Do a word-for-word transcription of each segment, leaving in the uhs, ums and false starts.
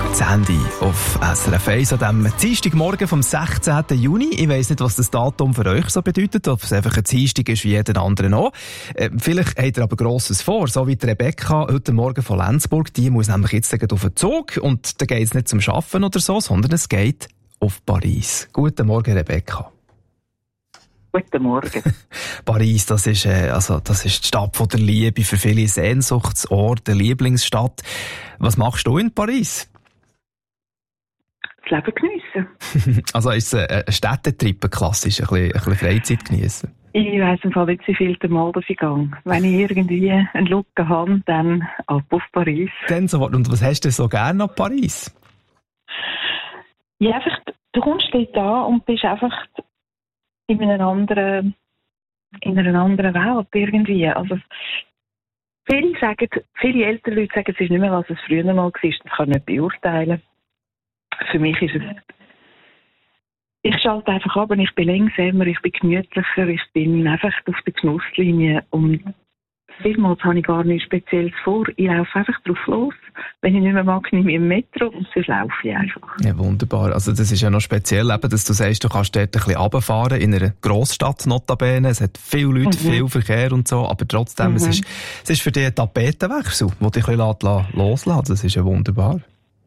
Das Handy auf S R F eins an diesem Dienstagmorgen vom sechzehnten Juni. Ich weiss nicht, was das Datum für euch so bedeutet, ob es einfach ein Dienstag ist wie jeden anderen auch. Äh, vielleicht habt ihr aber Grosses vor, so wie die Rebecca heute Morgen von Lenzburg. Die muss nämlich jetzt auf den Zug und da geht es nicht zum Arbeiten oder so, sondern es geht auf Paris. Guten Morgen, Rebecca. Guten Morgen. Paris, das ist, äh, also, das ist die Stadt von der Liebe, für viele Sehnsuchtsort, der Lieblingsstadt. Was machst du in Paris? Das Leben geniessen. Also ist es ein Städtetrip, klassisch, ein bisschen, ein bisschen Freizeit geniessen? Ich weiss im Fall nicht, wie viel Mal dass ich gehe. Wenn ich irgendwie einen Look habe, dann ab auf Paris. Dann so, und was hast du so gerne an Paris? Ja, einfach, du kommst dort an und bist einfach in einer anderen, in einer anderen Welt irgendwie. Also, viele sagen, viele ältere Leute sagen, es ist nicht mehr, was es früher mal war. Das kann ich nicht beurteilen. Für mich ist es, ich schalte einfach ab und ich bin langsamer, ich bin gemütlicher, ich bin einfach auf der Genusslinie und vielmals habe ich gar nichts Spezielles vor. Ich laufe einfach drauf los. Wenn ich nicht mehr mag, nehme ich im Metro und sonst laufe ich einfach. Ja, wunderbar. Also das ist ja noch speziell, eben, dass du sagst, du kannst dort ein bisschen runterfahren, in einer Grossstadt notabene. Es hat viele Leute, mhm. viel Verkehr und so, aber trotzdem, mhm. es, ist, es ist für dich ein Tapetenwechsel, der dich ein bisschen loslässt. Das ist ja wunderbar.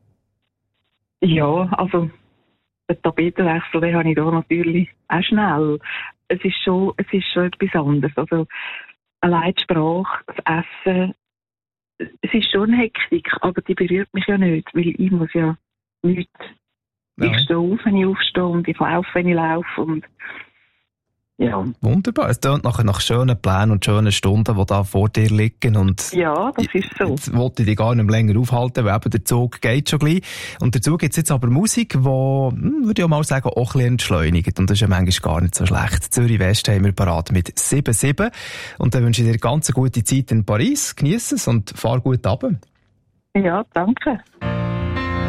Ja, also den Tapetenwechsel, den habe ich da natürlich auch schnell. Es ist schon, es ist schon etwas anderes. Also allein die Sprache, das Essen, es ist schon Hektik, aber die berührt mich ja nicht, weil ich muss ja nichts. Ja. Ich stehe auf, wenn ich aufstehe und ich laufe, wenn ich laufe und ja. Wunderbar. Es klingt nachher nach schönen Plänen und schönen Stunden, die da vor dir liegen. Und ja, das ist so. Jetzt wollte ich dich gar nicht mehr länger aufhalten, weil eben der Zug geht schon gleich. Und dazu gibt es jetzt aber Musik, die, hm, würde ich auch mal sagen, auch ein bisschen entschleunigt. Und das ist ja manchmal gar nicht so schlecht. Zürich West haben wir parat mit sieben sieben. Und dann wünsche ich dir ganz eine gute Zeit in Paris. Genieße es und fahr gut runter. Ja, danke.